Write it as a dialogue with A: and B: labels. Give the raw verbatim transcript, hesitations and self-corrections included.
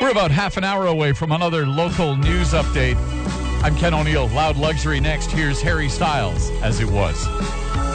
A: We're about half an hour away from another local news update. I'm Ken O'Neill. Loud Luxury next. Here's Harry Styles, As It Was.